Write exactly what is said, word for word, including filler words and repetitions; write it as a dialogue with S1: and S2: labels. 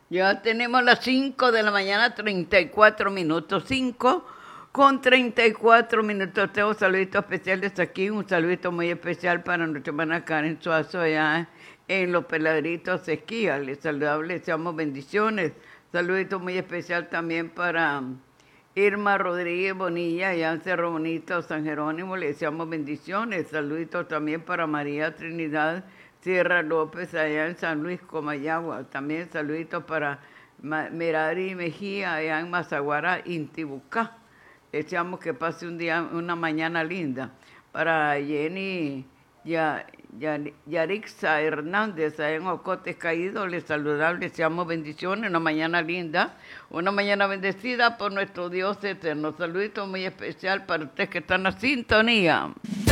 S1: Ya tenemos las cinco de la mañana, treinta y cuatro minutos. cinco con treinta y cuatro minutos. Tengo saluditos especiales aquí. Un saludito muy especial para nuestra hermana Karen Suazo allá en Los Peladritos Esquía. Les saludamos, les deseamos bendiciones. Saludito muy especial también para Irma Rodríguez Bonilla, allá en Cerro Bonito, San Jerónimo. Les deseamos bendiciones. Saluditos también para María Trinidad Sierra López, allá en San Luis, Comayagua. También saluditos para Merari Mejía, allá en Mazaguara, Intibucá. Deseamos que pase un día, una mañana linda. Para Jenny ya, ya, Yarixa Hernández, allá en Ocotes Caído, les saludamos, les deseamos bendiciones, una mañana linda, una mañana bendecida por nuestro Dios eterno. Saludito muy especial para ustedes que están en la sintonía.